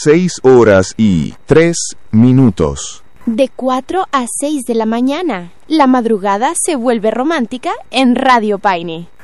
6:03. De 4 a 6 de la mañana, la madrugada se vuelve romántica en Radio Paine.